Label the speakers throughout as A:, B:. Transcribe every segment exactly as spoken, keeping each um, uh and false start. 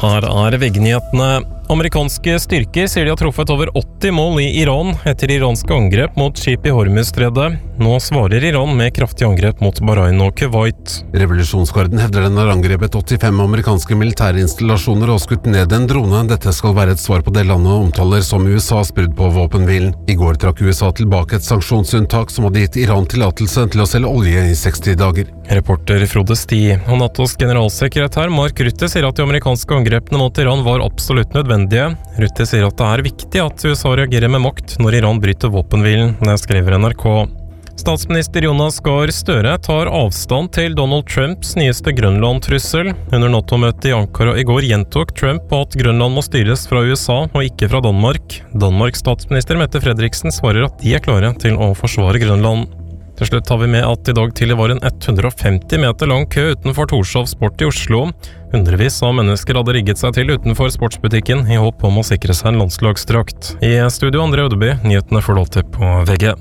A: Her er veggnyhetene. Amerikanske styrker sier de har truffet over åtti mål i Iran etter iranske angrep mot skip i Hormuzstredet. Nå svarer Iran med kraftig angrep mot Bahrain og Kuwait.
B: Revolusjonsgarden hevder den har angrepet åttifem amerikanske militære installasjoner og skutt ned en drone. Dette skal være et svar på det landet omtaler som U S A's brudd på våpenhvilen. I går trakk U S A tilbake et sanksjonsunntak som hadde gitt Iran tillatelse til å selge olje i seksti dager.
A: Reporter Frode Sti og NATOs generalsekretær Mark Rutte sier at de amerikanske angrepene mot Iran var absolutt nødvendige. Rutte sier at det er viktig at U S A reagerer med makt når Iran bryter våpenhvilen, det skriver N R K. Statsminister Jonas Gahr Støre tar avstand til Donald Trumps nyeste Grønland-trussel. Under NATO-møtet i Ankara i går gjentok Trump på at Grønland må styres fra U S A og ikke fra Danmark. Danmarks statsminister Mette Fredriksen svarer at de er klare til å forsvare Grønland. Til slutt tar vi med at i dag tidlig var en hundre og femti meter lang kø utenfor Torshov Sport i Oslo. Hundrevis av mennesker hadde rigget seg til utenfor sportsbutikken i håp om å sikre seg en landslagsdrakt. I studio André Ødeby, nyhetene får lov til på V G.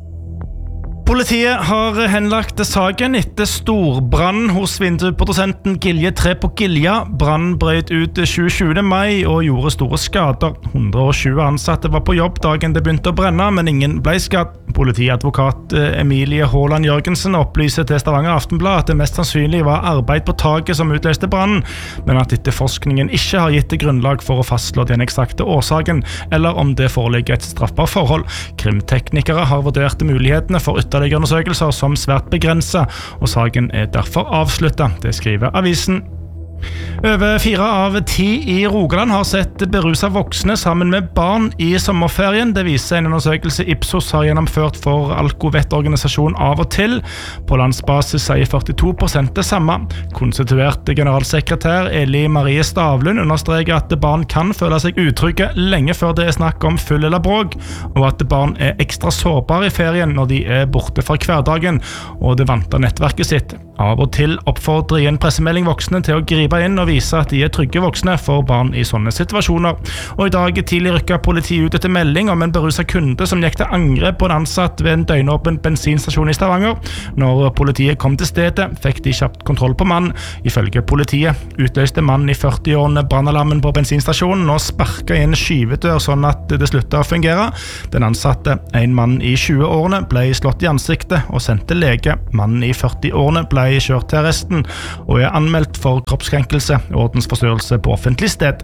C: Politiet har henlagt saken etter storbrann hos vindusprodusenten Gilje tre på Gilja. Brann brøt ut tjuesjuende mai og gjorde store skader. hundre og tjue ansatte var på jobb dagen det begynte å brenne, men ingen ble skadd. Politiadvokat Emilie Håland Jørgensen opplyser til Stavanger Aftenblad at det mest sannsynlig var arbeid på taket som utløste brannen, men at etterforskningen ikke har gitt grunnlag for å fastslå den eksakte årsaken, eller om det foreligger et straffbart forhold. Krimteknikere har vurdert mulighetene for ytterligere undersøkelser som svært begrenset, og saken er derfor avsluttet, det skriver avisen. Over fire av ti i Rogaland har sett beruset voksne sammen med barn i sommerferien. Det viser en undersøkelse Ipsos har gjennomført for Alkovettorganisasjon Av og Til. På landsbasis sier førtito prosent det samme. Konstituert generalsekretær Eli Marie Stavlund understreker at barn kan føle seg utrygge lenge før det er snakk om full eller bråk, og at barn er ekstra sårbare i ferien når de er borte fra hverdagen og det vante nettverket sitt. Av og Til oppfordrer i en pressemelding voksne til å gripe inn og vise at de er trygge voksne for barn i sånne situasjoner. Og i dag tidlig rykket politiet ut etter melding om en beruset kunde som gikk til angrep på en ansatt ved en døgnåpen bensinstasjon i Stavanger. Når politiet kom til stedet, fikk de kjapt kontroll på mannen. Ifølge politiet utløste mannen i førti-årene brannalarmen på bensinstasjonen og sparket inn skyvedør sånn at det sluttet å fungere. Den ansatte, en mann i tjue-årene, ble slått i ansiktet og sendt til lege. Mannen i førti-årene ble kjørt til arresten og er anmeldt for kroppskrenkelse og ordensforstyrrelse på offentlig sted.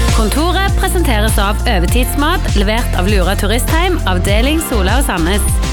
D: Kontoret presenteres av Overtidsmat, levert av Lura Turistheim, avdeling Sola og Sandnes.